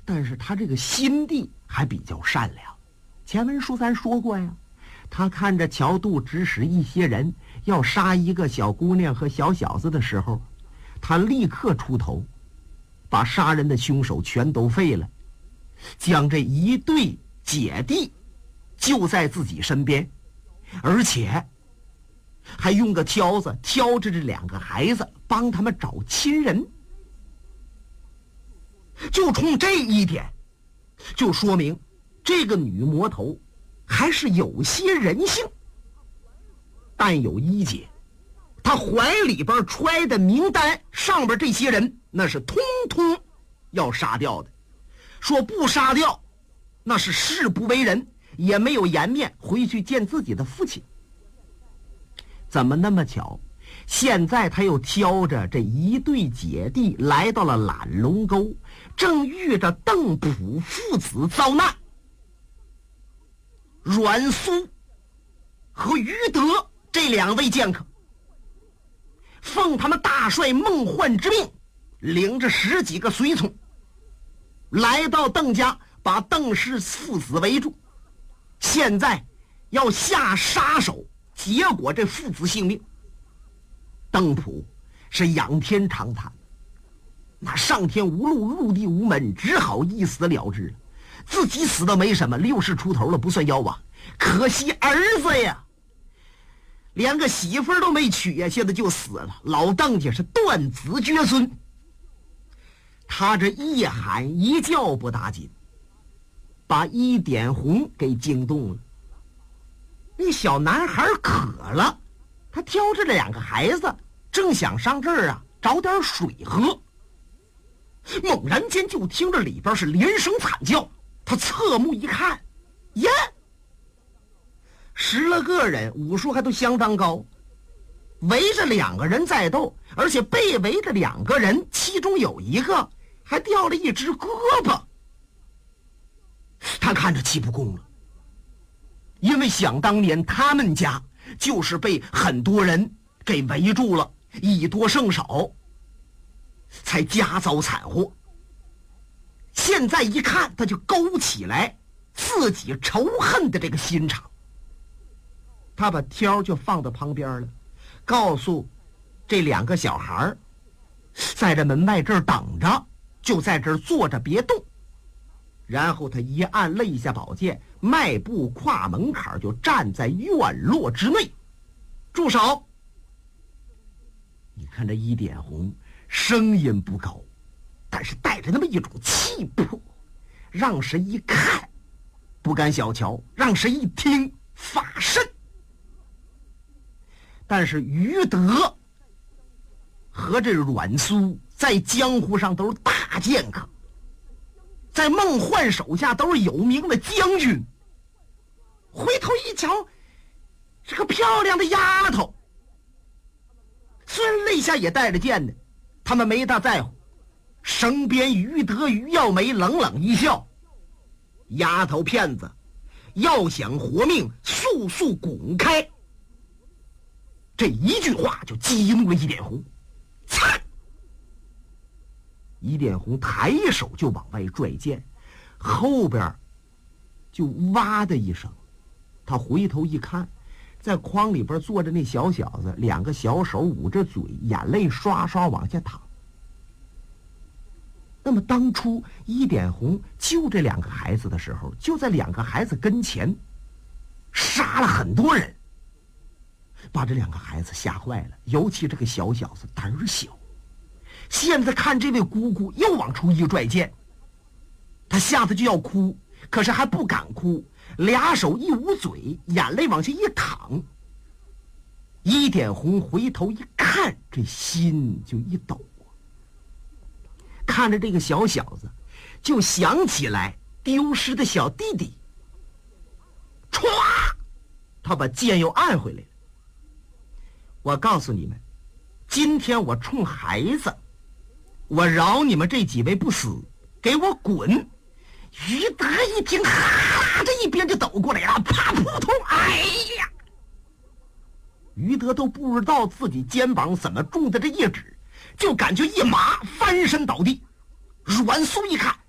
但是他这个心地还比较善良。前文书咱说过呀，他看着乔度指使一些人要杀一个小姑娘和小小子的时候，他立刻出头，把杀人的凶手全都废了，将这一对姐弟就在自己身边，而且还用个挑子挑着这两个孩子，帮他们找亲人。就冲这一点，就说明这个女魔头还是有些人性。但有一节，她怀里边揣的名单上边这些人，那是通通要杀掉的。说不杀掉，那是誓不为人，也没有颜面回去见自己的父亲。怎么那么巧，现在他又挑着这一对姐弟来到了懒龙沟，正遇着邓普父子遭难。阮苏和于德这两位剑客，奉他们大帅孟焕之命，领着10几个随从来到邓家，把邓氏父子围住，现在要下杀手，结果这父子性命。邓普是仰天长叹，那上天无路，入地无门，只好一死了之了。自己死的没什么，60出头了，不算夭亡，可惜儿子呀，连个媳妇都没娶呀，现在就死了。老邓家是断子绝孙。他这一喊一叫不打紧，把一点红给惊动了。那小男孩渴了，他挑着两个孩子，正想上这儿啊找点水喝，猛然间就听着里边是连声惨叫。他侧目一看，呀，10来个人，武术还都相当高，围着2个人在斗，而且被围着2个人，其中有一个还掉了一只胳膊。他看着气不公了，因为想当年他们家就是被很多人给围住了，以多胜少，才家遭惨祸。现在一看，他就勾起来自己仇恨的这个心肠。他把挑就放到旁边了，告诉这2个小孩在这门外这儿等着，就在这儿坐着别动。然后他一按肋下宝剑，迈步跨门槛，就站在院落之内。住手！你看这一点红声音不高，但是带着那么一种气魄，让谁一看不敢小瞧，让谁一听发瘆。但是于德和这阮苏在江湖上都是大剑客，在孟焕手下都是有名的将军。回头一瞧，是个漂亮的丫头，虽然肋下也带着剑呢，他们没大在乎。身边于德于耀梅冷冷一笑，丫头片子，要想活命，速速滚开。这一句话就激怒了一点红。擦！一点红抬手就往外拽剑，后边就哇的一声。他回头一看，在筐里边坐着那小小子，2个小手捂着嘴，眼泪刷刷往下淌。那么当初一点红救这2个孩子的时候，就在2个孩子跟前杀了很多人，把这2个孩子吓坏了，尤其这个小小子胆儿小。现在看这位姑姑又往出一拽剑，他吓得就要哭，可是还不敢哭，2手一捂嘴，眼泪往下一淌。一点红回头一看，这心就一抖，看着这个小小子，就想起来丢失的小弟弟。歘，他把剑又按回来了。我告诉你们，今天我冲孩子，我饶你们这几位不死，给我滚！于德一听，哈，这一边就抖过来了，啪扑通，哎呀！于德都不知道自己肩膀怎么中的这一指，就感觉一麻，翻身倒地。阮苏一看，